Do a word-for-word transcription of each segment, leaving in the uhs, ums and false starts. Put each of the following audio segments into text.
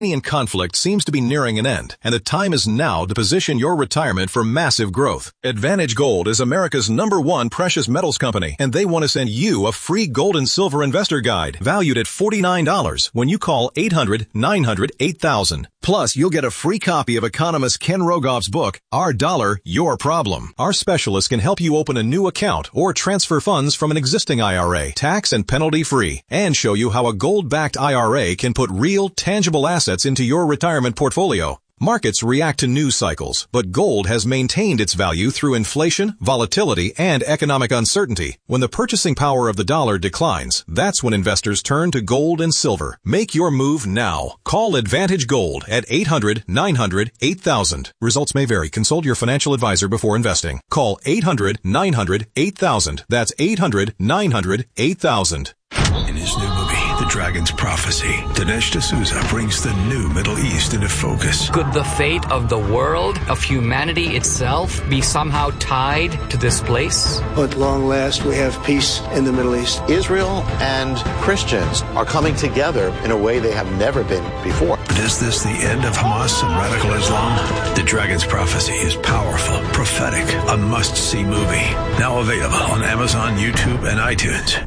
Iranian conflict seems to be nearing an end, and the time is now to position your retirement for massive growth. Advantage Gold is America's number one precious metals company, and they want to send you a free gold and silver investor guide valued at forty-nine dollars when you call eight hundred, nine hundred, eight thousand. Plus, you'll get a free copy of economist Ken Rogoff's book, Our Dollar, Your Problem. Our specialists can help you open a new account or transfer funds from an existing I R A, tax and penalty free, and show you how a gold-backed I R A can put real, tangible assets into your retirement portfolio. Markets react to news cycles, but gold has maintained its value through inflation, volatility, and economic uncertainty. When the purchasing power of the dollar declines, that's when investors turn to gold and silver. Make your move now. Call Advantage Gold at eight hundred, nine hundred, eight thousand. Results may vary. Consult your financial advisor before investing. Call eight hundred, nine hundred, eight thousand. That's eight hundred, nine hundred, eight thousand. In his new movie, The Dragon's Prophecy, Dinesh D'Souza brings the new Middle East into focus. Could the fate of the world, of humanity itself, be somehow tied to this place? At long last, we have peace in the Middle East. Israel and Christians are coming together in a way they have never been before. But is this the end of Hamas and radical Islam? The Dragon's Prophecy is powerful, prophetic, a must-see movie. Now available on Amazon, YouTube, and iTunes.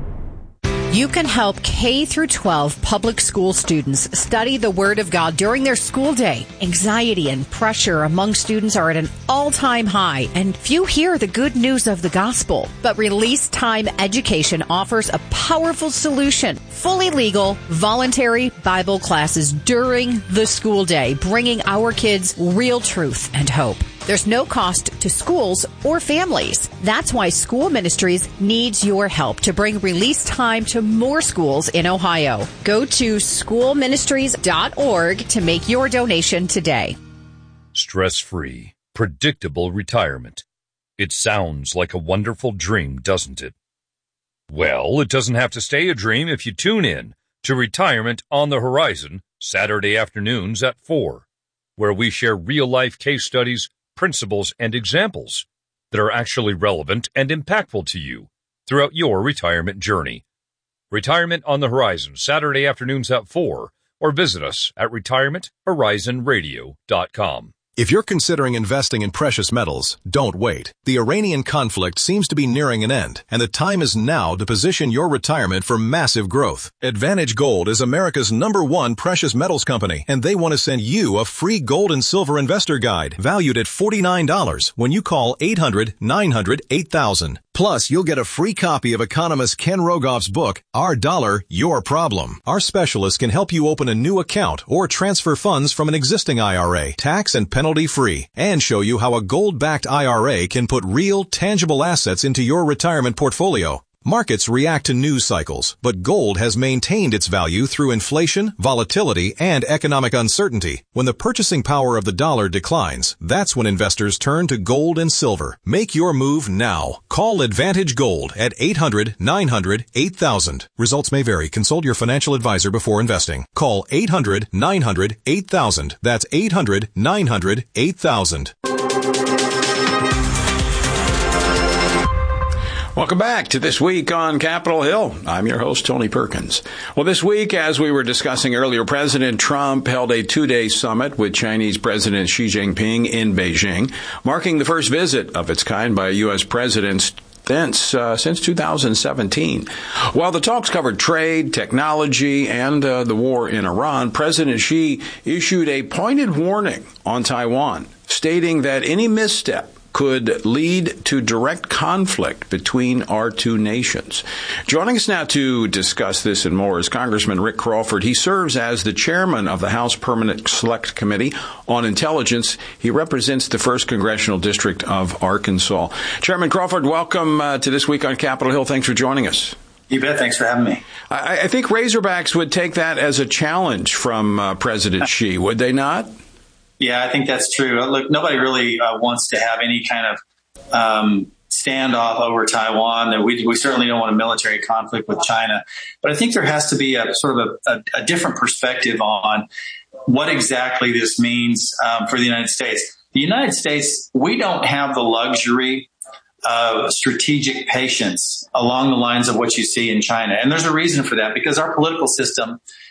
You can help K through twelve public school students study the Word of God during their school day. Anxiety and pressure among students are at an all-time high, and few hear the good news of the gospel. But Release Time Education offers a powerful solution. Fully legal, voluntary Bible classes during the school day, bringing our kids real truth and hope. There's no cost to schools or families. That's why School Ministries needs your help to bring Release Time to more schools in Ohio. Go to school ministries dot org to make your donation today. Stress-free, predictable retirement. It sounds like a wonderful dream, doesn't it? Well, it doesn't have to stay a dream if you tune in to Retirement on the Horizon, Saturday afternoons at four, where we share real-life case studies, principles, and examples that are actually relevant and impactful to you throughout your retirement journey. Retirement on the Horizon, Saturday afternoons at four, or visit us at retirement horizon radio dot com. If you're considering investing in precious metals, don't wait. The Iranian conflict seems to be nearing an end, and the time is now to position your retirement for massive growth. Advantage Gold is America's number one precious metals company, and they want to send you a free gold and silver investor guide valued at forty-nine dollars when you call eight hundred, nine hundred, eight thousand. Plus, you'll get a free copy of economist Ken Rogoff's book, Our Dollar, Your Problem. Our specialists can help you open a new account or transfer funds from an existing I R A, tax and penalty free, and show you how a gold-backed I R A can put real, tangible assets into your retirement portfolio. Markets react to news cycles, but gold has maintained its value through inflation, volatility, and economic uncertainty. When the purchasing power of the dollar declines, that's when investors turn to gold and silver. Make your move now. Call Advantage Gold at eight hundred, nine hundred, eight thousand. Results may vary. Consult your financial advisor before investing. Call eight hundred, nine hundred, eight thousand. That's eight hundred, nine hundred, eight thousand. Welcome back to This Week on Capitol Hill. I'm your host, Tony Perkins. Well, this week, as we were discussing earlier, President Trump held a two-day summit with Chinese President Xi Jinping in Beijing, marking the first visit of its kind by a U S president since, uh, since two thousand seventeen. While the talks covered trade, technology, and uh, the war in Iran, President Xi issued a pointed warning on Taiwan, stating that any misstep could lead to direct conflict between our two nations. Joining us now to discuss this and more is Congressman Rick Crawford. He serves as the chairman of the House Permanent Select Committee on Intelligence. He represents the first Congressional District of Arkansas. Chairman Crawford, welcome uh, to This Week on Capitol Hill. Thanks for joining us. You bet. Thanks for having me. I, I think Razorbacks would take that as a challenge from uh, President Xi, would they not? Yeah, I think that's true. Look, nobody really uh, wants to have any kind of um, standoff over Taiwan. We, we certainly don't want a military conflict with China. But I think there has to be a sort of a, a, a different perspective on what exactly this means um, for the United States. The United States, we don't have the luxury of strategic patience along the lines of what you see in China. And there's a reason for that, because our political system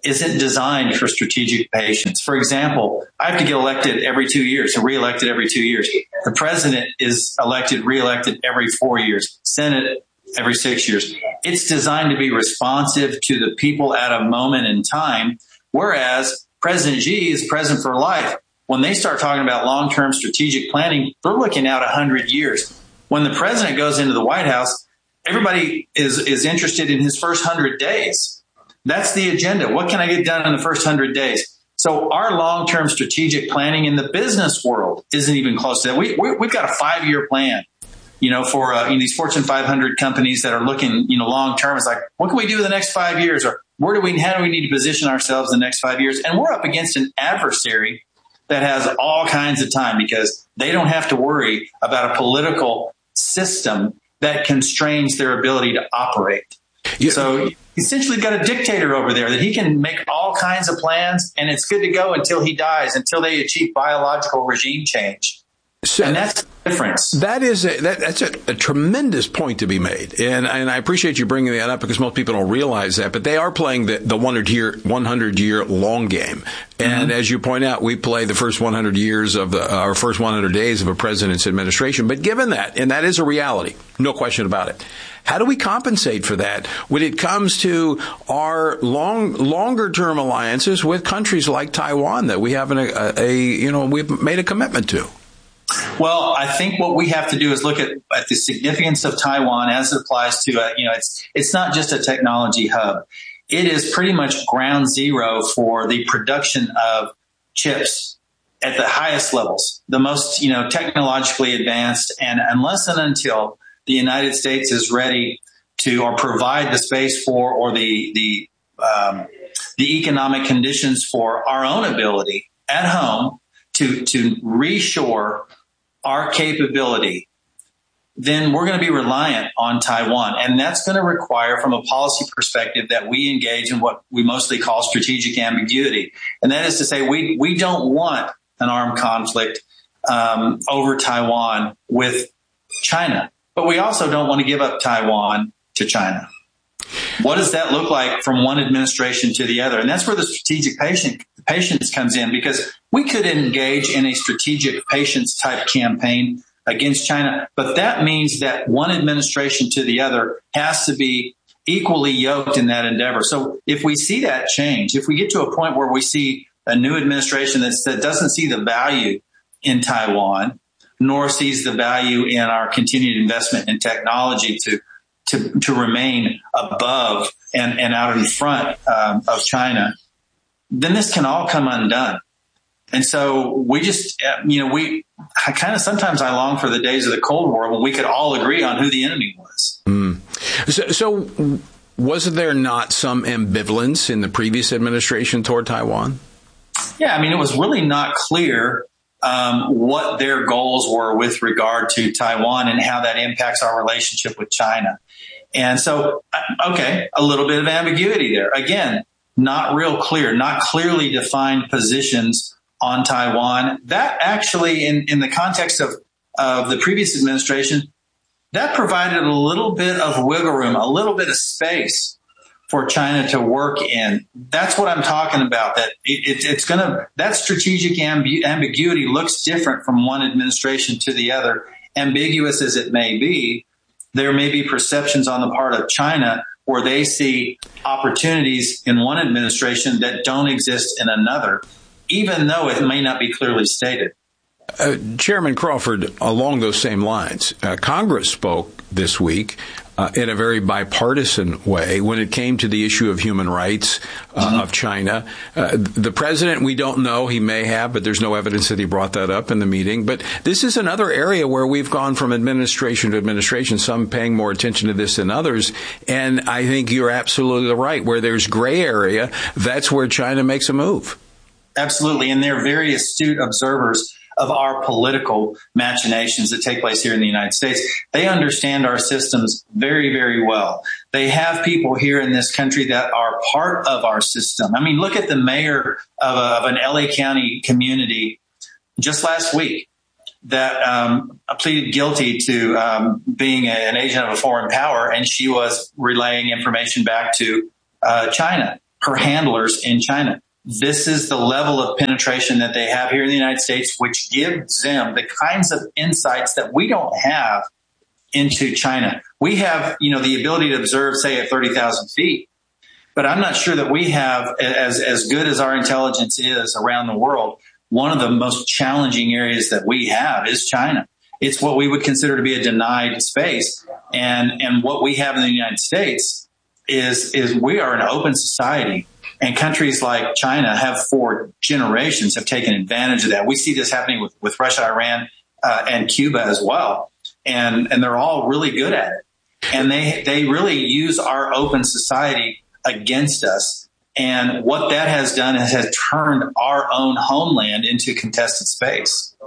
isn't designed for strategic patience. For example, I have to get elected every two years and reelected every two years. The president is elected, reelected every four years. Senate every six years. It's designed to be responsive to the people at a moment in time, whereas President Xi is president for life. When they start talking about long-term strategic planning, they're looking out one hundred years. When the president goes into the White House, everybody is, is interested in his first one hundred days. That's the agenda. What can I get done in the first one hundred days? So our long-term strategic planning in the business world isn't even close to that. We, we, we've got a five-year plan, you know, for uh, you know, these Fortune five hundred companies that are looking, you know, long-term. It's like, what can we do in the next five years? Or where do we, how do we need to position ourselves in the next five years? And we're up against an adversary that has all kinds of time because they don't have to worry about a political system that constrains their ability to operate. Yeah. So essentially got a dictator over there that he can make all kinds of plans and it's good to go until he dies, until they achieve biological regime change. So and that's the difference. That is a, that, that's a, a tremendous point to be made, and and I appreciate you bringing that up because most people don't realize that. But they are playing the the one hundred year one hundred year long game, and mm-hmm. as you point out, we play the first one hundred years of the our first one hundred days of a president's administration. But given that, and that is a reality, no question about it. How do we compensate for that when it comes to our long, longer term alliances with countries like Taiwan that we have an, a, a, you know, we've made a commitment to? Well, I think what we have to do is look at, at the significance of Taiwan as it applies to, uh, you know, it's it's not just a technology hub. It is pretty much ground zero for the production of chips at the highest levels, the most, you know, technologically advanced. And unless and until the United States is ready to or provide the space for or the the um, the economic conditions for our own ability at home to to reshore our capability, then we're going to be reliant on Taiwan. And that's going to require, from a policy perspective, that we engage in what we mostly call strategic ambiguity. And that is to say, we we don't want an armed conflict um, over Taiwan with China. But we also don't want to give up Taiwan to China. What does that look like from one administration to the other? And that's where the strategic patient, patience comes in, because we could engage in a strategic patience type campaign against China. But that means that one administration to the other has to be equally yoked in that endeavor. So if we see that change, if we get to a point where we see a new administration that's, that doesn't see the value in Taiwan, nor sees the value in our continued investment in technology to to, to remain above and, and out in front um, of China, then this can all come undone. And so we just, you know, we I kind of sometimes I long for the days of the Cold War when we could all agree on who the enemy was. Mm. So, so was there not some ambivalence in the previous administration toward Taiwan? Yeah, I mean, it was really not clear Um, what their goals were with regard to Taiwan and how that impacts our relationship with China. And so, okay, a little bit of ambiguity there. Again, not real clear, not clearly defined positions on Taiwan. That actually, in, in the context of, of the previous administration, that provided a little bit of wiggle room, a little bit of space for China to work in. That's what I'm talking about. That it, it, it's going to, that strategic ambu- ambiguity looks different from one administration to the other. Ambiguous as it may be, there may be perceptions on the part of China where they see opportunities in one administration that don't exist in another, even though it may not be clearly stated. Uh, Chairman Crawford, along those same lines, uh, Congress spoke this week uh, in a very bipartisan way when it came to the issue of human rights uh, mm-hmm. of China. Uh, the president, we don't know, he may have, but there's no evidence that he brought that up in the meeting. But this is another area where we've gone from administration to administration, some paying more attention to this than others. And I think you're absolutely right. Where there's gray area, that's where China makes a move. Absolutely. And they're very astute observers of our political machinations that take place here in the United States. They understand our systems very, very well. They have people here in this country that are part of our system. I mean, look at the mayor of, a, of an L A County community just last week that um, pleaded guilty to um, being a, an agent of a foreign power, and she was relaying information back to uh, China. her handlers in China. This is the level of penetration that they have here in the United States, which gives them the kinds of insights that we don't have into China. We have, you know, the ability to observe, say, at thirty thousand feet, but I'm not sure that we have, as, as good as our intelligence is around the world, one of the most challenging areas that we have is China. It's what we would consider to be a denied space. And, and what we have in the United States is, is we are an open society. And countries like China have for generations have taken advantage of that. We see this happening with, with Russia, Iran, uh, and Cuba as well. And, and they're all really good at it. And they, they really use our open society against us. And what that has done is has turned our own homeland into contested space.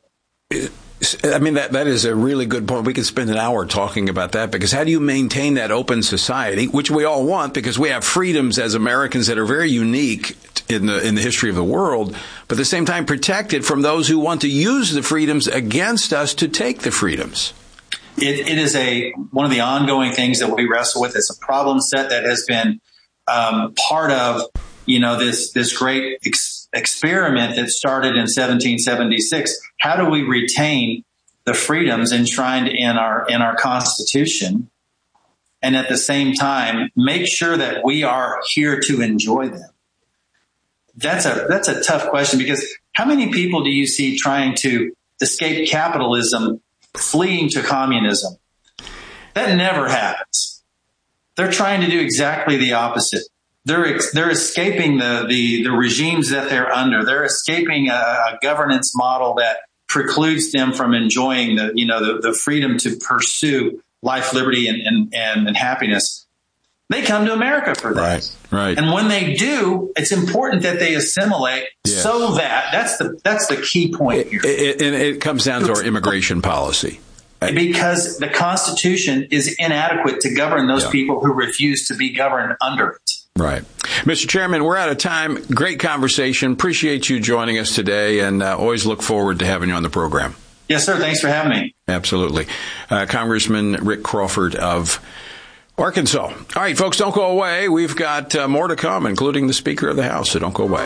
I mean, that that is a really good point. We could spend an hour talking about that, because how do you maintain that open society, which we all want, because we have freedoms as Americans that are very unique in the in the history of the world, but at the same time protected from those who want to use the freedoms against us to take the freedoms? It, it is a one of the ongoing things that we wrestle with. It's a problem set that has been um, part of, you know, this this great ex- experiment that started in seventeen seventy-six. How do we retain the freedoms enshrined in our in our Constitution, and at the same time make sure that we are here to enjoy them? That's a that's a tough question, because how many people do you see trying to escape capitalism, fleeing to communism? That never happens. They're trying to do exactly the opposite. They're they're escaping the, the, the regimes that they're under. They're escaping a, a governance model that precludes them from enjoying the you know the, the freedom to pursue life, liberty, and, and, and, and happiness. They come to America for that. Right, right. And when they do, it's important that they assimilate, yes. so that that's the that's the key point here. It, it, it comes down to our immigration policy. Because the Constitution is inadequate to govern those yeah. people who refuse to be governed under it. Right. Mister Chairman, we're out of time. Great conversation. Appreciate you joining us today, and uh, always look forward to having you on the program. Yes, sir. Thanks for having me. Absolutely. Uh, Congressman Rick Crawford of Arkansas. All right, folks, don't go away. We've got uh, more to come, including the Speaker of the House, so don't go away.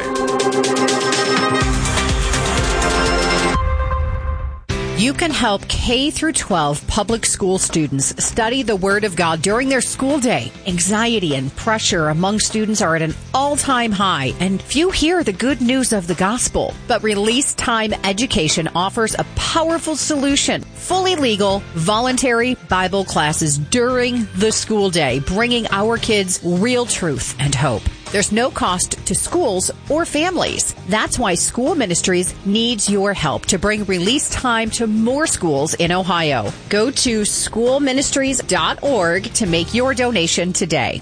You can help K through twelve public school students study the Word of God during their school day. Anxiety and pressure among students are at an all-time high, and few hear the good news of the gospel. But Release Time Education offers a powerful solution. Fully legal, voluntary Bible classes during the school day, bringing our kids real truth and hope. There's no cost to schools or families. That's why School Ministries needs your help to bring Release Time to more schools in Ohio. Go to school ministries dot org to make your donation today.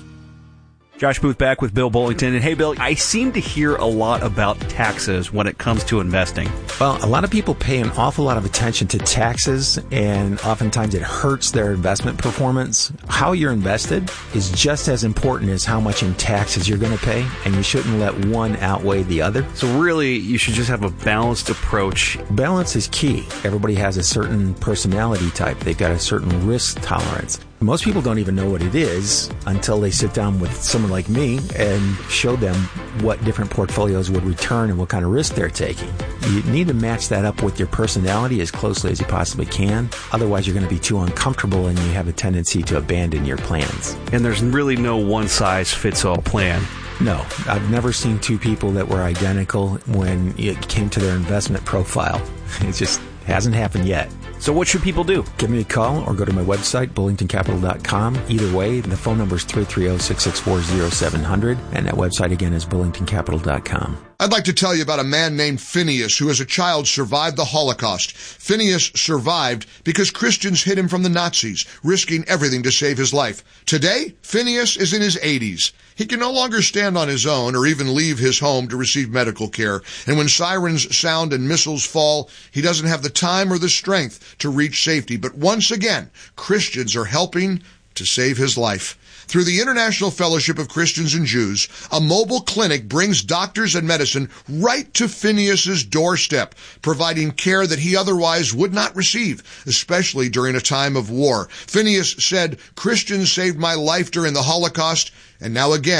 Josh Booth back with Bill Bullington. And hey, Bill, I seem to hear a lot about taxes when it comes to investing. Well, a lot of people pay an awful lot of attention to taxes, and oftentimes it hurts their investment performance. How you're invested is just as important as how much in taxes you're going to pay, and you shouldn't let one outweigh the other. So really, you should just have a balanced approach. Balance is key. Everybody has a certain personality type. They've got a certain risk tolerance. Most people don't even know what it is until they sit down with someone like me and show them what different portfolios would return and what kind of risk they're taking. You need to match that up with your personality as closely as you possibly can. Otherwise, you're going to be too uncomfortable and you have a tendency to abandon your plans. And there's really no one-size-fits-all plan. No, I've never seen two people that were identical when it came to their investment profile. It just hasn't happened yet. So what should people do? Give me a call or go to my website, bullington capital dot com. Either way, the phone number is three three zero, six six four, zero seven zero zero, and that website again is bullington capital dot com. I'd like to tell you about a man named Phineas who as a child survived the Holocaust. Phineas survived because Christians hid him from the Nazis, risking everything to save his life. Today, Phineas is in his eighties. He can no longer stand on his own or even leave his home to receive medical care. And when sirens sound and missiles fall, he doesn't have the time or the strength to reach safety. But once again, Christians are helping to save his life. Through the International Fellowship of Christians and Jews, a mobile clinic brings doctors and medicine right to Phineas's doorstep, providing care that he otherwise would not receive, especially during a time of war. Phineas said, "Christians saved my life during the Holocaust, and now again,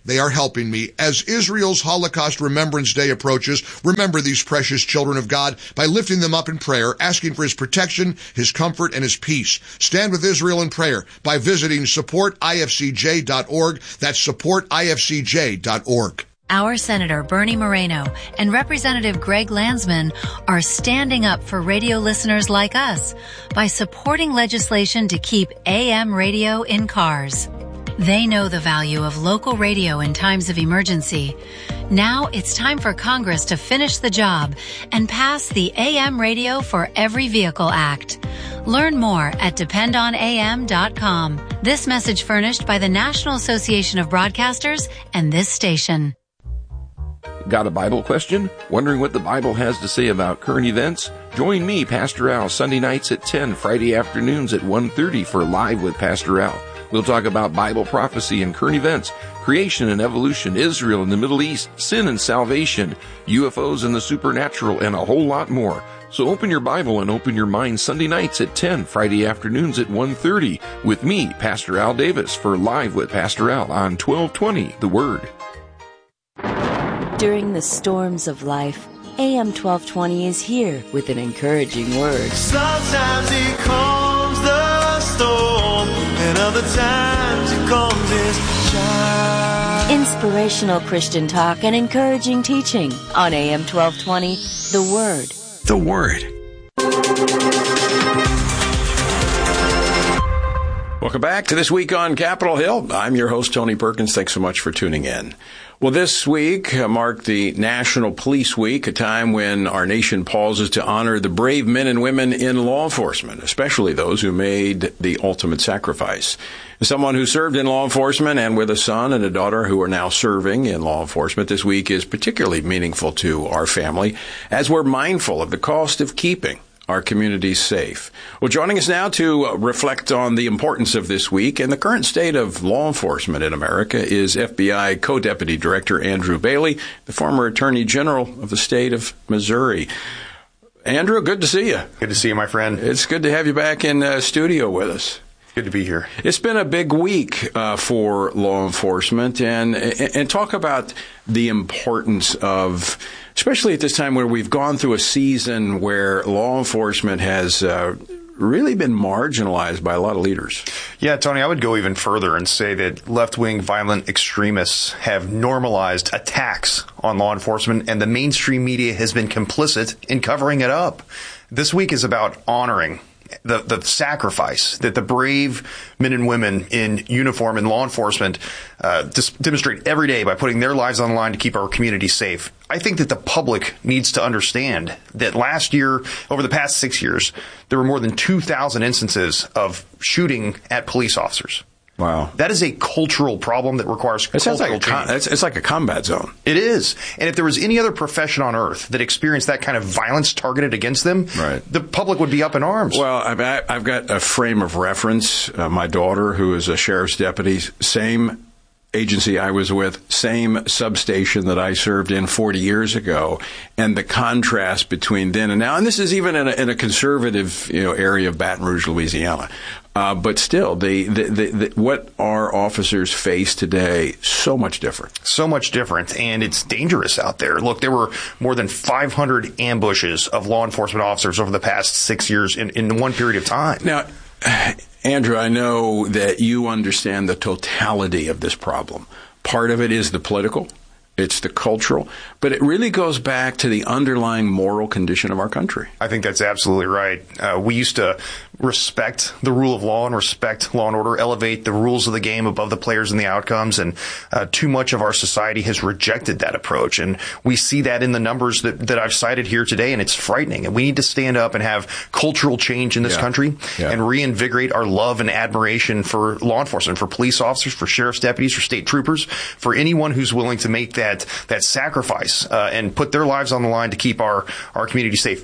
They are helping me. As Israel's Holocaust Remembrance Day approaches, remember these precious children of God by lifting them up in prayer, asking for his protection, his comfort, and his peace. Stand with Israel in prayer by visiting support I F C J dot org. That's support I F C J dot org. Our Senator Bernie Moreno and Representative Greg Landsman are standing up for radio listeners like us by supporting legislation to keep A M radio in cars. They know the value of local radio in times of emergency. Now it's time for Congress to finish the job and pass the A M Radio for Every Vehicle Act. Learn more at depend on A M dot com. This message furnished by the National Association of Broadcasters and this station. Got a Bible question? Wondering what the Bible has to say about current events? Join me, Pastor Al, Sunday nights at ten, Friday afternoons at one thirty for Live with Pastor Al. We'll talk about Bible prophecy and current events, creation and evolution, Israel and the Middle East, sin and salvation, U F Os and the supernatural, and a whole lot more. So open your Bible and open your mind Sunday nights at ten, Friday afternoons at one thirty with me, Pastor Al Davis, for Live with Pastor Al on twelve twenty The Word. During the storms of life, A M twelve twenty is here with an encouraging word. Sometimes it calms the storm, and other times it calms its child. Inspirational Christian talk and encouraging teaching on A M twelve twenty, The Word. The Word. Welcome back to This Week on Capitol Hill. I'm your host, Tony Perkins. Thanks so much for tuning in. Well, this week marked the National Police Week, a time when our nation pauses to honor the brave men and women in law enforcement, especially those who made the ultimate sacrifice. As someone who served in law enforcement and with a son and a daughter who are now serving in law enforcement, this week is particularly meaningful to our family as we're mindful of the cost of keeping our communities safe. Well, joining us now to reflect on the importance of this week and the current state of law enforcement in America is F B I Co-Deputy Director Andrew Bailey, the former Attorney General of the state of Missouri. Andrew, good to see you. Good to see you, my friend. It's good to have you back in uh, studio with us. Good to be here. It's been a big week uh, for law enforcement, and and talk about the importance of, especially at this time where we've gone through a season where law enforcement has uh, really been marginalized by a lot of leaders. Yeah, Tony, I would go even further and say that left-wing violent extremists have normalized attacks on law enforcement, and the mainstream media has been complicit in covering it up. This week is about honoring the the sacrifice that the brave men and women in uniform in law enforcement uh, dis- demonstrate every day by putting their lives on the line to keep our community safe. I think that the public needs to understand that last year, over the past six years, there were more than two thousand instances of shooting at police officers. Wow. That is a cultural problem that requires it sounds cultural like a con- change. It's, it's like a combat zone. It is. And if there was any other profession on earth that experienced that kind of violence targeted against them, right, the public would be up in arms. Well, I've, I've got a frame of reference. Uh, my daughter, who is a sheriff's deputy, same agency I was with, same substation that I served in forty years ago, and the contrast between then and now. And this is even in a, in a conservative, you know, area of Baton Rouge, Louisiana. Uh, but still, the, the, the, the, what our officers face today, so much different. So much different, and it's dangerous out there. Look, there were more than five hundred ambushes of law enforcement officers over the past six years in, in one period of time. Now, Andrew, I know that you understand the totality of this problem. Part of it is the political. It's the cultural, but it really goes back to the underlying moral condition of our country. I think that's absolutely right. Uh, we used to respect the rule of law and respect law and order, elevate the rules of the game above the players and the outcomes, and uh, too much of our society has rejected that approach. And we see that in the numbers that, that I've cited here today, and it's frightening. And we need to stand up and have cultural change in this yeah. country yeah. and reinvigorate our love and admiration for law enforcement, for police officers, for sheriff's deputies, for state troopers, for anyone who's willing to make that that sacrifice uh, and put their lives on the line to keep our, our community safe.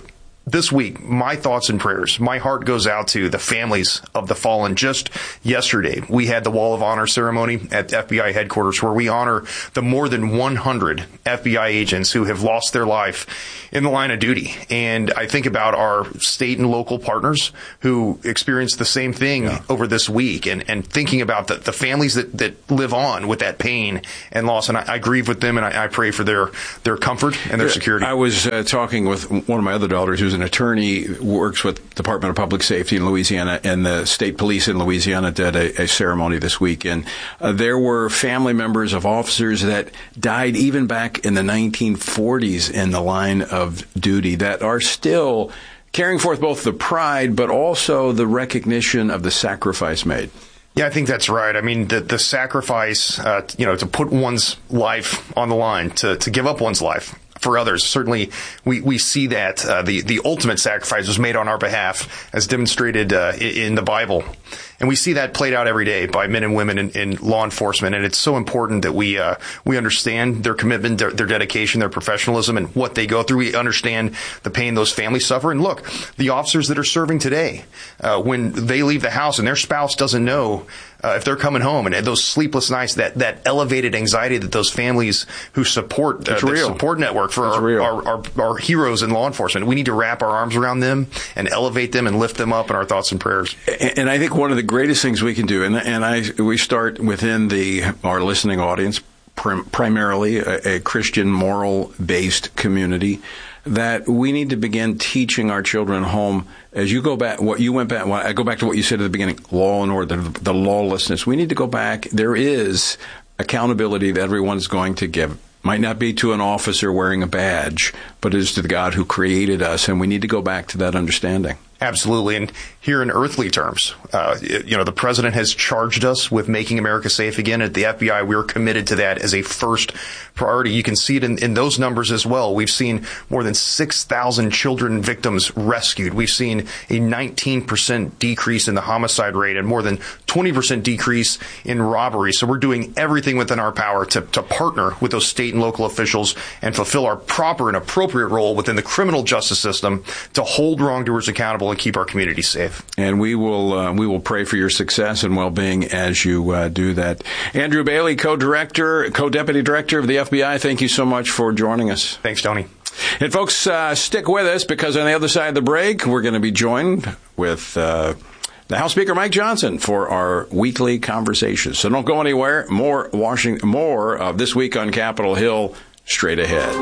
this week, my thoughts and prayers, my heart goes out to the families of the fallen. Just yesterday, we had the Wall of Honor ceremony at F B I headquarters where we honor the more than one hundred F B I agents who have lost their life in the line of duty. And I think about our state and local partners who experienced the same thing yeah. over this week, and, and thinking about the, the families that, that live on with that pain and loss. And I, I grieve with them, and I, I pray for their, their comfort and their security. I was uh, talking with one of my other daughters who's an attorney, works with Department of Public Safety in Louisiana, and the state police in Louisiana did a, a ceremony this week. And uh, there were family members of officers that died even back in the nineteen forties in the line of duty that are still carrying forth both the pride but also the recognition of the sacrifice made. Yeah, I think that's right. I mean, the the sacrifice, uh, you know, to put one's life on the line, to, to give up one's life for others. Certainly, we, we see that uh, the, the ultimate sacrifice was made on our behalf, as demonstrated uh, in the Bible. And we see that played out every day by men and women in, in law enforcement. And it's so important that we uh, we understand their commitment, their, their dedication, their professionalism, and what they go through. We understand the pain those families suffer. And look, the officers that are serving today, uh, when they leave the house and their spouse doesn't know uh, if they're coming home, and those sleepless nights, that, that elevated anxiety that those families who support uh, the support network for our, our, our, our heroes in law enforcement, we need to wrap our arms around them and elevate them and lift them up in our thoughts and prayers. And, and I think one of the greatest things we can do, and, and I we start within the our listening audience, prim, primarily a, a Christian moral-based community, that we need to begin teaching our children home. As you go back, what you went back, well, I go back to what you said at the beginning, law and order, the, the lawlessness. We need to go back. There is accountability that everyone's going to give. Might not be to an officer wearing a badge, but it is to the God who created us, and we need to go back to that understanding. Absolutely. And here in earthly terms, uh, you know, the president has charged us with making America safe again. At the F B I, we're committed to that as a first priority. You can see it in, in those numbers as well. We've seen more than six thousand children victims rescued. We've seen a nineteen percent decrease in the homicide rate and more than twenty percent decrease in robbery. So we're doing everything within our power to, to partner with those state and local officials and fulfill our proper and appropriate role within the criminal justice system to hold wrongdoers accountable and keep our community safe. And we will uh, we will pray for your success and well-being as you uh, do that. Andrew Bailey, co-director, co-deputy director of the F B I, thank you so much for joining us. Thanks, Tony. And folks, uh, stick with us, because on the other side of the break, we're going to be joined with uh, the House Speaker Mike Johnson for our weekly conversations. So don't go anywhere. More Washington, more of This Week on Capitol Hill straight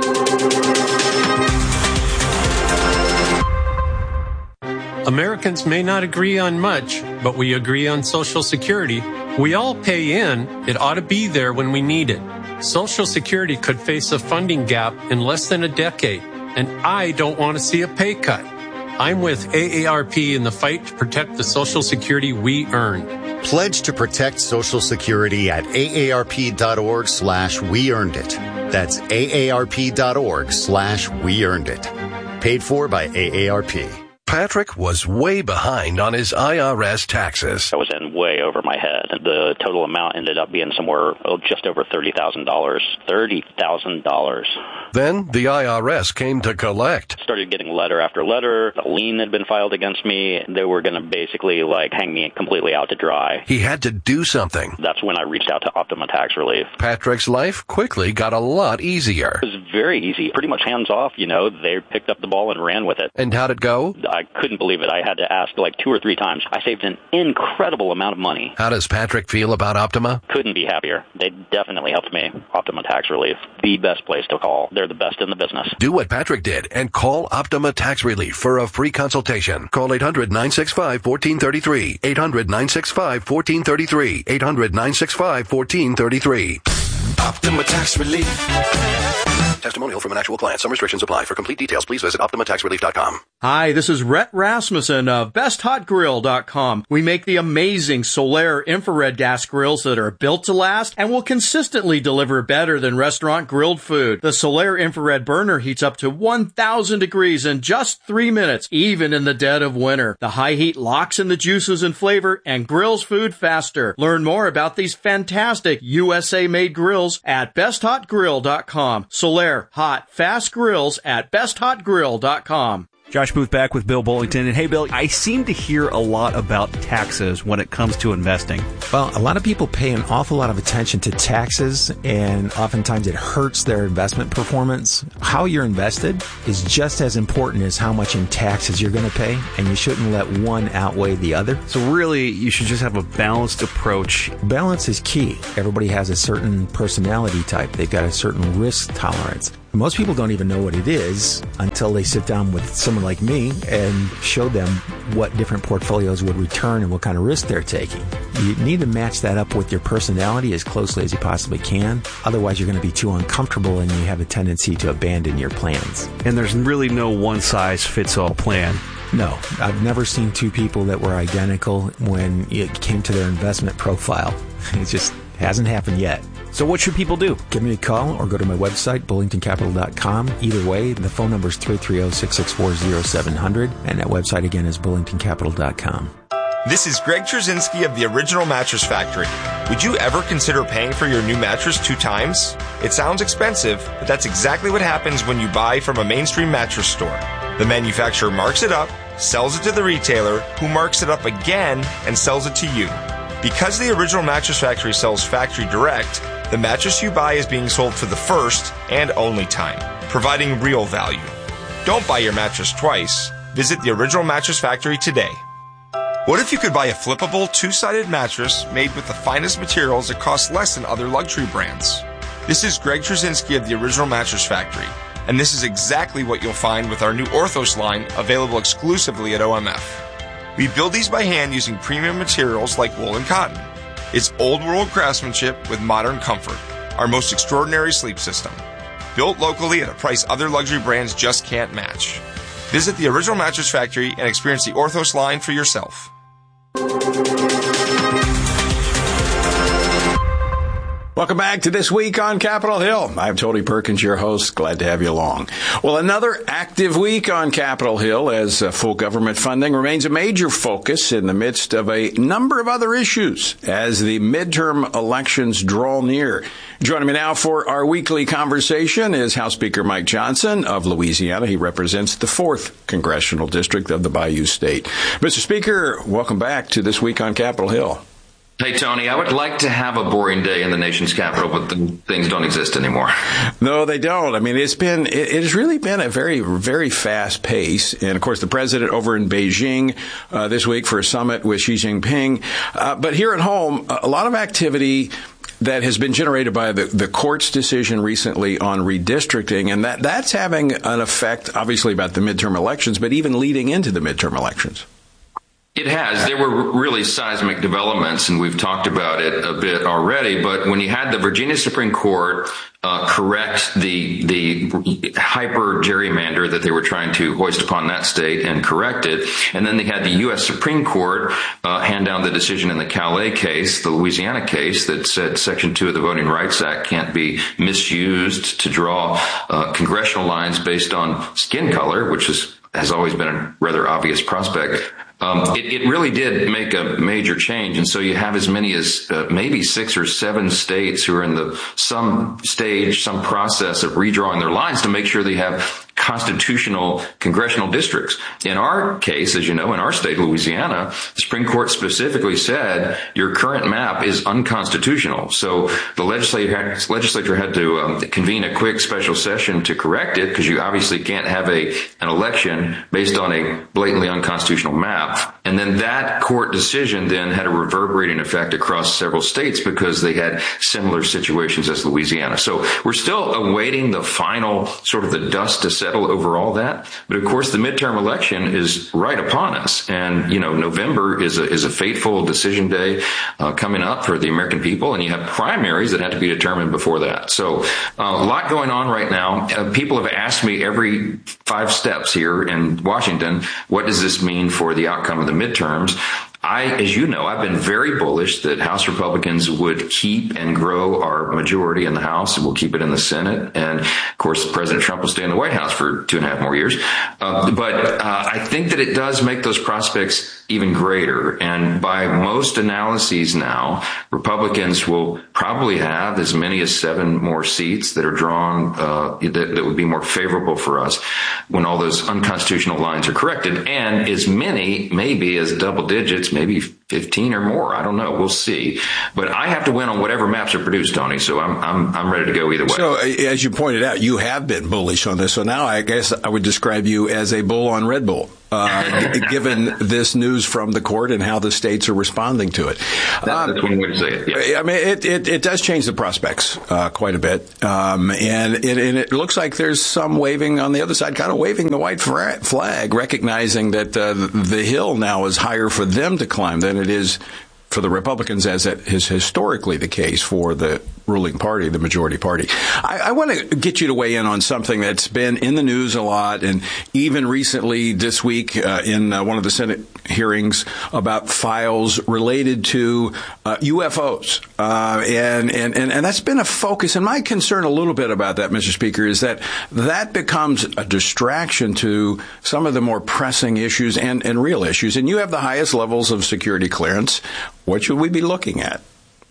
ahead. Americans may not agree on much, but we agree on Social Security. We all pay in. It ought to be there when we need it. Social Security could face a funding gap in less than a decade, and I don't want to see a pay cut. I'm with A A R P in the fight to protect the Social Security we earn. Pledge to protect Social Security at aarp.org slash we earned it. That's aarp.org slash we earned it. Paid for by A A R P. Patrick was way behind on his I R S taxes. I was in way over my head. The total amount ended up being somewhere oh, just over thirty thousand dollars. thirty thousand dollars. Then the I R S came to collect. Started getting letter after letter. A lien had been filed against me. They were going to basically like hang me completely out to dry. He had to do something. That's when I reached out to Optima Tax Relief. Patrick's life quickly got a lot easier. It was very easy. Pretty much hands off, you know. They picked up the ball and ran with it. And how'd it go? I couldn't believe it. I had to ask like two or three times. I saved an incredible amount of money. How does Patrick feel about Optima? Couldn't be happier. They definitely helped me. Optima Tax Relief. The best place to call. They're the best in the business. Do what Patrick did and call Optima Tax Relief for a free consultation. Call eight hundred, nine six five, one four three three. eight hundred, nine six five, one four three three. eight hundred, nine six five, one four three three. Optima Tax Relief. Testimonial from an actual client. Some restrictions apply. For complete details, please visit optima tax relief dot com. Hi, this is Rhett Rasmussen of best hot grill dot com. We make the amazing Solaire infrared gas grills that are built to last and will consistently deliver better than restaurant grilled food. The Solaire infrared burner heats up to one thousand degrees in just three minutes, even in the dead of winter. The high heat locks in the juices and flavor and grills food faster. Learn more about these fantastic U S A-made grills at best hot grill dot com. Solaire hot, fast grills at best hot grill dot com. Josh Booth back with Bill Bullington. And hey, Bill, I seem to hear a lot about taxes when it comes to investing. Well, a lot of people pay an awful lot of attention to taxes, and oftentimes it hurts their investment performance. How you're invested is just as important as how much in taxes you're going to pay, and you shouldn't let one outweigh the other. So really, you should just have a balanced approach. Balance is key. Everybody has a certain personality type. They've got a certain risk tolerance. Most people don't even know what it is until they sit down with someone like me and show them what different portfolios would return and what kind of risk they're taking. You need to match that up with your personality as closely as you possibly can. Otherwise, you're going to be too uncomfortable and you have a tendency to abandon your plans. And there's really no one-size-fits-all plan. No, I've never seen two people that were identical when it came to their investment profile. It just hasn't happened yet. So what should people do? Give me a call or go to my website, bullington capital dot com. Either way, the phone number is three three zero, six six four, zero seven zero zero, and that website again is bullington capital dot com. This is Greg Trzynski of the Original Mattress Factory. Would you ever consider paying for your new mattress two times? It sounds expensive, but that's exactly what happens when you buy from a mainstream mattress store. The manufacturer marks it up, sells it to the retailer, who marks it up again and sells it to you. Because the Original Mattress Factory sells factory direct, the mattress you buy is being sold for the first and only time, providing real value. Don't buy your mattress twice. Visit the Original Mattress Factory today. What if you could buy a flippable two-sided mattress made with the finest materials that cost less than other luxury brands? This is Greg Trzynski of the Original Mattress Factory, and this is exactly what you'll find with our new Orthos line available exclusively at O M F. We build these by hand using premium materials like wool and cotton. It's old-world craftsmanship with modern comfort, our most extraordinary sleep system. Built locally at a price other luxury brands just can't match. Visit the Original Mattress Factory and experience the Orthos line for yourself. Welcome back to This Week on Capitol Hill. I'm Tony Perkins, your host. Glad to have you along. Well, another active week on Capitol Hill as uh, full government funding remains a major focus in the midst of a number of other issues as the midterm elections draw near. Joining me now for our weekly conversation is House Speaker Mike Johnson of Louisiana. He represents the fourth Congressional District of the Bayou State. Mister Speaker, welcome back to This Week on Capitol Hill. Hey, Tony, I would like to have a boring day in the nation's capital, but the things don't exist anymore. No, they don't. I mean, it's been, it, it has really been a very, very fast pace. And of course, the president over in Beijing uh, this week for a summit with Xi Jinping. Uh, but here at home, a lot of activity that has been generated by the, the court's decision recently on redistricting. And that, that's having an effect, obviously, about the midterm elections, but even leading into the midterm elections. It has. There were really seismic developments, and we've talked about it a bit already. But when you had the Virginia Supreme Court uh, correct the the hyper gerrymander that they were trying to hoist upon that state and correct it, and then they had the U S Supreme Court uh, hand down the decision in the Calais case, the Louisiana case, that said Section two of the Voting Rights Act can't be misused to draw uh, congressional lines based on skin color, which is, has always been a rather obvious prospect. Um, it, it really did make a major change. And so you have as many as uh, maybe six or seven states who are in the some stage, some process of redrawing their lines to make sure they have constitutional congressional districts. In our case, as you know, in our state, Louisiana, the Supreme Court specifically said your current map is unconstitutional. So the legislature had, legislature had to um, convene a quick special session to correct it, because you obviously can't have a an election based on a blatantly unconstitutional map. And then that court decision then had a reverberating effect across several states because they had similar situations as Louisiana. So we're still awaiting the final sort of the dust to settle over all that. But of course, the midterm election is right upon us. And, you know, November is a, is a fateful decision day uh, coming up for the American people. And you have primaries that have to be determined before that. So uh, a lot going on right now. Uh, people have asked me every five steps here in Washington, what does this mean for the outcome of the midterms? I, as you know, I've been very bullish that House Republicans would keep and grow our majority in the House, and we'll keep it in the Senate. And, of course, President Trump will stay in the White House for two and a half more years. Uh, but uh, I think that it does make those prospects even greater. And by most analyses now, Republicans will probably have as many as seven more seats that are drawn uh, that, that would be more favorable for us when all those unconstitutional lines are corrected, and as many, maybe as double digits, maybe fifteen or more. I don't know. We'll see. But I have to win on whatever maps are produced, Tony. So I'm I'm I'm ready to go either way. So as you pointed out, you have been bullish on this. So now I guess I would describe you as a bull on Red Bull. Uh, given this news from the court and how the states are responding to it. Um, That's one way to say it. Yeah. I mean, it, it, it does change the prospects uh, quite a bit. Um, and, it, and it looks like there's some waving on the other side, kind of waving the white flag, recognizing that uh, the hill now is higher for them to climb than it is for the Republicans, as it is historically the case for the ruling party, the majority party. I, I want to get you to weigh in on something that's been in the news a lot, and even recently this week uh, in uh, one of the Senate hearings about files related to uh, U F Os. Uh, and, and, and, and that's been a focus. And my concern a little bit about that, Mister Speaker, is that that becomes a distraction to some of the more pressing issues and, and real issues. And you have the highest levels of security clearance. What should we be looking at?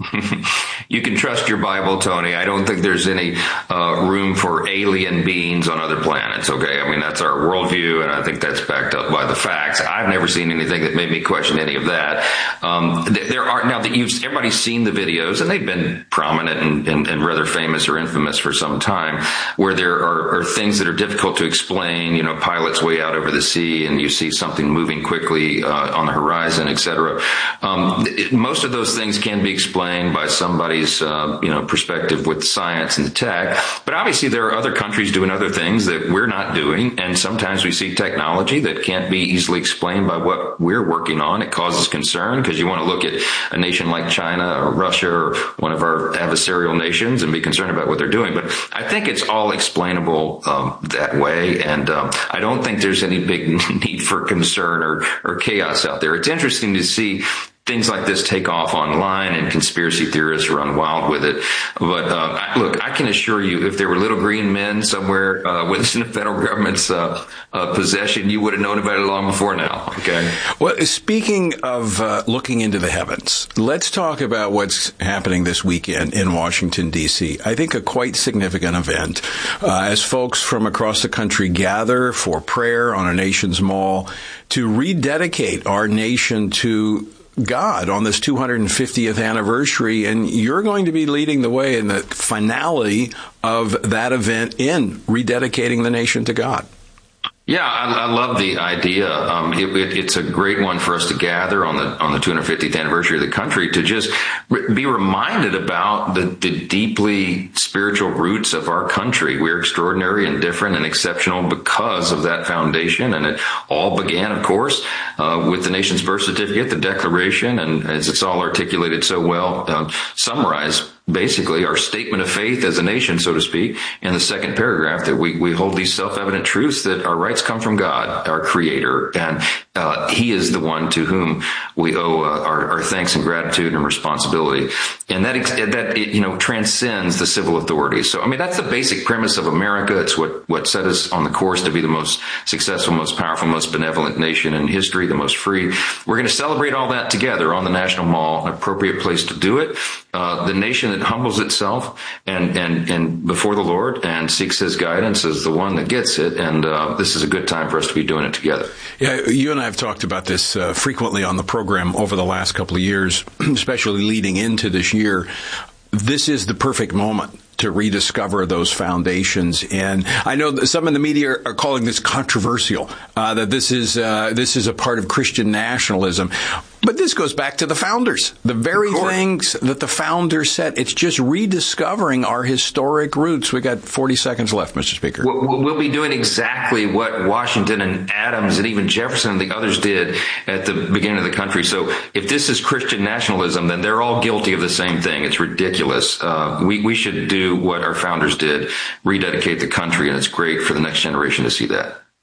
You can trust your Bible, Tony. I don't think there's any uh, room for alien beings on other planets, okay? I mean, that's our worldview, and I think that's backed up by the facts. I've never seen anything that made me question any of that. Um, there are, now that you've, everybody's seen the videos, and they've been prominent and, and, and rather famous or infamous for some time, where there are, are things that are difficult to explain, you know, pilots way out over the sea, and you see something moving quickly uh, on the horizon, et cetera. Um, it, most of those things can be explained by somebody's, uh, you know, perspective with science and the tech. But obviously there are other countries doing other things that we're not doing. And sometimes we see technology that can't be easily explained by what we're working on. It causes concern because you want to look at a nation like China or Russia or one of our adversarial nations and be concerned about what they're doing. But I think it's all explainable um, that way. And um, I don't think there's any big need for concern or, or chaos out there. It's interesting to see things like this take off online, and conspiracy theorists run wild with it. But uh, I, look, I can assure you, if there were little green men somewhere uh, within the federal government's uh, uh, possession, you would have known about it long before now. Okay. Well, speaking of uh, looking into the heavens, let's talk about what's happening this weekend in Washington, D C. I think a quite significant event uh, as folks from across the country gather for prayer on our nation's mall to rededicate our nation to God on this two hundred fiftieth anniversary, and you're going to be leading the way in the finality of that event in rededicating the nation to God. Yeah, I, I love the idea. Um, it, it, it's a great one for us to gather on the on the two hundred fiftieth anniversary of the country to just re- be reminded about the, the deeply spiritual roots of our country. We're extraordinary and different and exceptional because of that foundation, and it all began, of course, uh, with the nation's birth certificate, the Declaration, and as it's all articulated so well, uh, summarized basically our statement of faith as a nation, so to speak, in the second paragraph, that we, we hold these self-evident truths that our rights come from God, our creator, and uh, he is the one to whom we owe uh, our, our thanks and gratitude and responsibility. And that, that you know, transcends the civil authorities. So, I mean, that's the basic premise of America. It's what, what set us on the course to be the most successful, most powerful, most benevolent nation in history, the most free. We're going to celebrate all that together on the National Mall, an appropriate place to do it. Uh, the nation that humbles itself and, and, and before the Lord and seeks his guidance is the one that gets it. And uh, this is a good time for us to be doing it together. Yeah, you and I have talked about this uh, frequently on the program over the last couple of years, especially leading into this year. This is the perfect moment to rediscover those foundations. And I know that some in the media are calling this controversial, uh, that this is uh, this is a part of Christian nationalism. But this goes back to the founders, the very things that the founders said. It's just rediscovering our historic roots. We got forty seconds left, Mister Speaker. We'll be doing exactly what Washington and Adams and even Jefferson and the others did at the beginning of the country. So if this is Christian nationalism, then they're all guilty of the same thing. It's ridiculous. Uh, we, we should do what our founders did, rededicate the country, and it's great for the next generation to see that.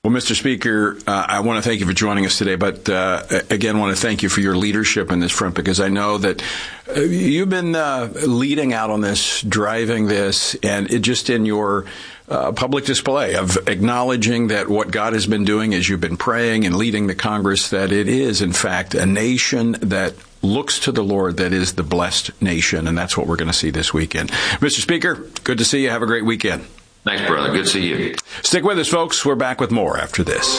Well, Mister Speaker, uh, I want to thank you for joining us today, but uh, again, want to thank you for your leadership in this front, because I know that uh, you've been uh, leading out on this, driving this, and it just in your uh, public display of acknowledging that what God has been doing as you've been praying and leading the Congress, that it is, in fact, a nation that looks to the Lord, that is the blessed nation, and that's what we're going to see this weekend. Mister Speaker, good to see you. Have a great weekend. Thanks, brother. Good to see you. Stick with us, folks. We're back with more after this.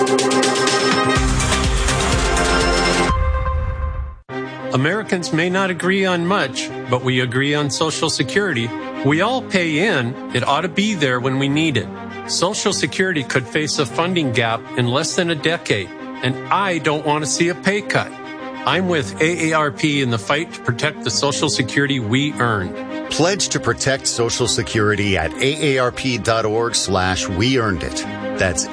Americans may not agree on much, but we agree on Social Security. We all pay in. It ought to be there when we need it. Social Security could face a funding gap in less than a decade, and I don't want to see a pay cut. I'm with A A R P in the fight to protect the Social Security we earn. Pledge to protect Social Security at aarp.org slash we earned it. That's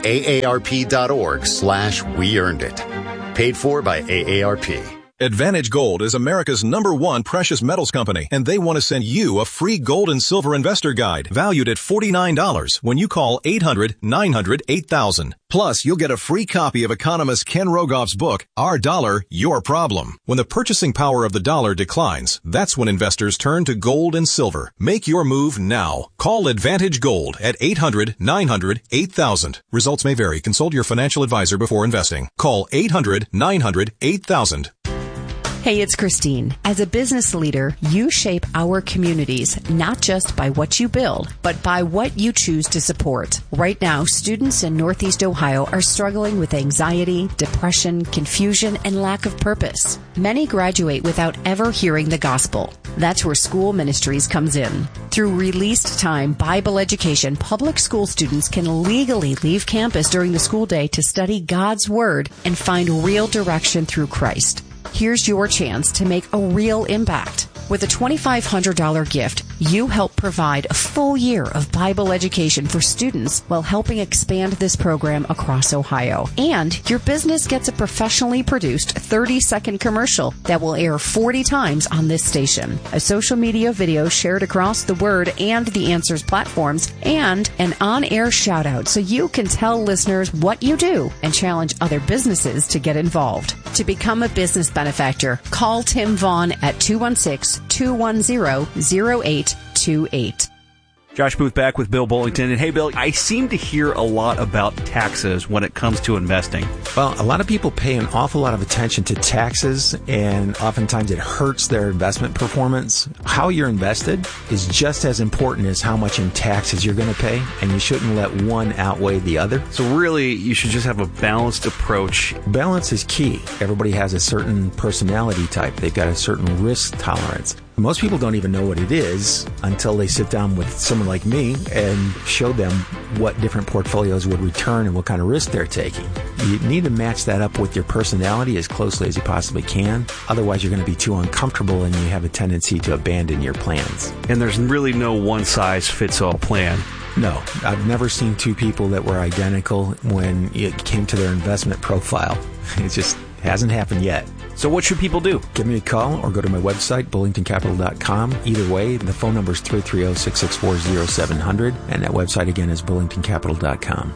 aarp.org slash we earned it. Paid for by A A R P. Advantage Gold is America's number one precious metals company, and they want to send you a free gold and silver investor guide valued at forty-nine dollars when you call eight hundred nine hundred eight thousand. Plus, you'll get a free copy of economist Ken Rogoff's book, Our Dollar, Your Problem. When the purchasing power of the dollar declines, that's when investors turn to gold and silver. Make your move now. Call Advantage Gold at eight hundred nine hundred eight thousand. Results may vary. Consult your financial advisor before investing. Call eight hundred nine hundred eight thousand. Hey, it's Christine. As a business leader, you shape our communities, not just by what you build, but by what you choose to support. Right now, students in Northeast Ohio are struggling with anxiety, depression, confusion, and lack of purpose. Many graduate without ever hearing the gospel. That's where School Ministries comes in. Through released time Bible education, public school students can legally leave campus during the school day to study God's Word and find real direction through Christ. Here's your chance to make a real impact. With a twenty-five hundred dollars gift, you help provide a full year of Bible education for students while helping expand this program across Ohio. And your business gets a professionally produced thirty-second commercial that will air forty times on this station, a social media video shared across the Word and the Answers platforms, and an on-air shout-out so you can tell listeners what you do and challenge other businesses to get involved. To become a business benefactor, call Tim Vaughn at two one six, two one zero, zero eight two eight. Josh Booth back with Bill Bullington. And hey, Bill, I seem to hear a lot about taxes when it comes to investing. Well, a lot of people pay an awful lot of attention to taxes, and oftentimes it hurts their investment performance. How you're invested is just as important as how much in taxes you're going to pay, and you shouldn't let one outweigh the other. So really, you should just have a balanced approach. Balance is key. Everybody has a certain personality type. They've got a certain risk tolerance. Most people don't even know what it is until they sit down with someone like me and show them what different portfolios would return and what kind of risk they're taking. You need to match that up with your personality as closely as you possibly can. Otherwise, you're going to be too uncomfortable and you have a tendency to abandon your plans. And there's really no one-size-fits-all plan. No, I've never seen two people that were identical when it came to their investment profile. It just hasn't happened yet. So what should people do? Give me a call or go to my website, bullington capital dot com. Either way, the phone number is three three zero, six six four, zero seven zero zero, and that website again is bullington capital dot com.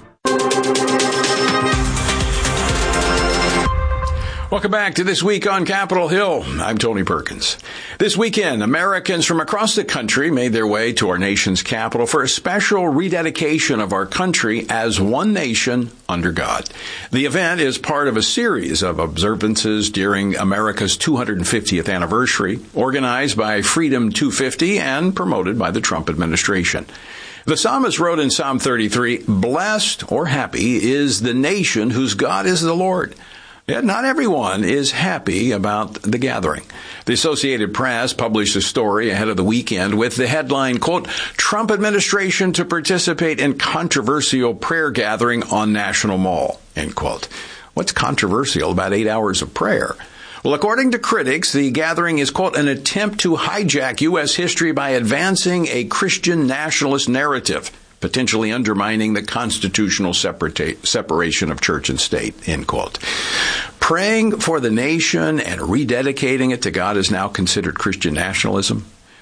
Welcome back to This Week on Capitol Hill. I'm Tony Perkins. This weekend, Americans from across the country made their way to our nation's capital for a special rededication of our country as one nation under God. The event is part of a series of observances during America's two hundred fiftieth anniversary, organized by Freedom two fifty and promoted by the Trump administration. The psalmist wrote in Psalm thirty-three, "Blessed or happy is the nation whose God is the Lord." Yet not everyone is happy about the gathering. The Associated Press published a story ahead of the weekend with the headline, quote, "Trump administration to participate in controversial prayer gathering on National Mall," end quote. What's controversial about eight hours of prayer? Well, according to critics, the gathering is, quote, "an attempt to hijack U S history by advancing a Christian nationalist narrative, potentially undermining the constitutional separata- separation of church and state," end quote. Praying for the nation and rededicating it to God is now considered Christian nationalism.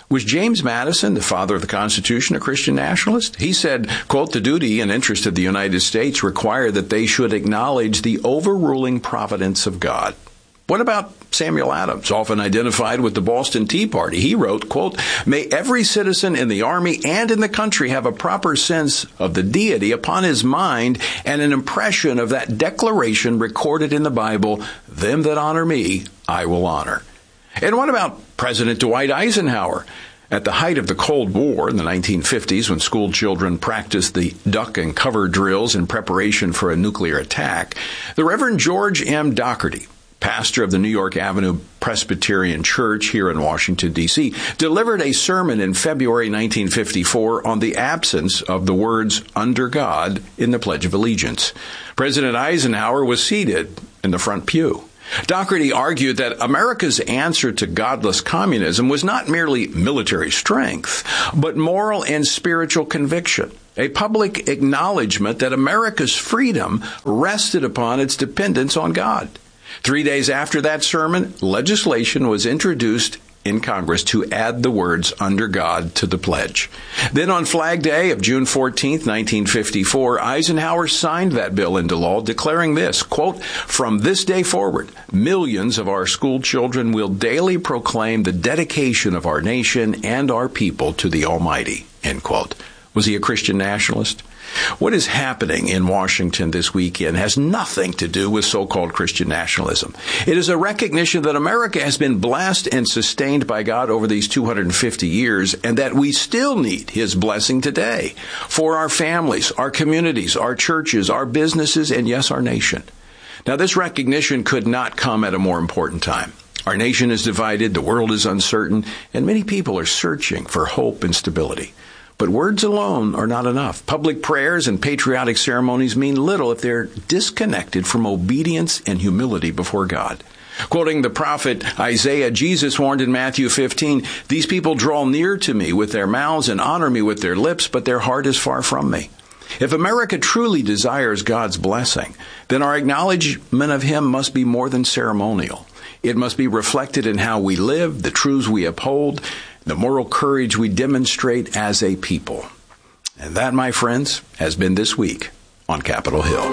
Was James Madison, the father of the Constitution, a Christian nationalist? He said, quote, the duty and interest of the United States require that they should acknowledge the overruling providence of God. What about Samuel Adams, often identified with the Boston Tea Party? He wrote, quote, may every citizen in the army and in the country have a proper sense of the deity upon his mind and an impression of that declaration recorded in the Bible, them that honor me, I will honor. And what about President Dwight Eisenhower? At the height of the Cold War in the nineteen fifties, when school children practiced the duck and cover drills in preparation for a nuclear attack, the Reverend George M. Doherty, pastor of the New York Avenue Presbyterian Church here in Washington, D C, delivered a sermon in February nineteen fifty-four on the absence of the words under God in the Pledge of Allegiance. President Eisenhower was seated in the front pew. Doherty argued that America's answer to godless communism was not merely military strength, but moral and spiritual conviction, a public acknowledgement that America's freedom rested upon its dependence on God. Three days after that sermon, legislation was introduced in Congress to add the words under God to the pledge. Then on Flag Day of June fourteenth, nineteen fifty-four, Eisenhower signed that bill into law, declaring this, quote, from this day forward, millions of our school children will daily proclaim the dedication of our nation and our people to the Almighty, end quote. Was he a Christian nationalist? What is happening in Washington this weekend has nothing to do with so-called Christian nationalism. It is a recognition that America has been blessed and sustained by God over these two hundred fifty years, and that we still need His blessing today for our families, our communities, our churches, our businesses, and yes, our nation. Now, this recognition could not come at a more important time. Our nation is divided, the world is uncertain, and many people are searching for hope and stability. But words alone are not enough. Public prayers and patriotic ceremonies mean little if they're disconnected from obedience and humility before God. Quoting the prophet Isaiah, Jesus warned in Matthew fifteen, these people draw near to me with their mouths and honor me with their lips, but their heart is far from me. If America truly desires God's blessing, then our acknowledgement of Him must be more than ceremonial. It must be reflected in how we live, the truths we uphold, the moral courage we demonstrate as a people. And that, my friends, has been this week on Capitol Hill.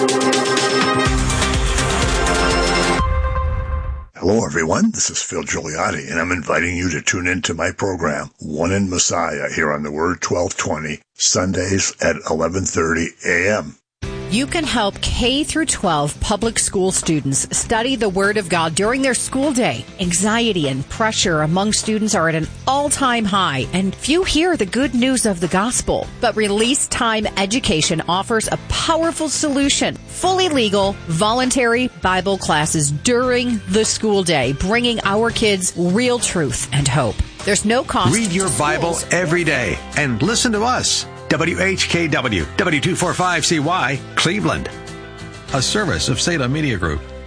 Hello, everyone. This is Phil Gigliotti, and I'm inviting you to tune in to my program, One in Messiah, here on the Word twelve twenty, Sundays at eleven thirty a.m. You can help K through twelve public school students study the Word of God during their school day. Anxiety and pressure among students are at an all-time high, and few hear the good news of the gospel. But Release Time Education offers a powerful solution. Fully legal, voluntary Bible classes during the school day, bringing our kids real truth and hope. There's no cost. Read your Bible every day and listen to us. W H K W, W two forty-five C Y, Cleveland. A service of Salem Media Group.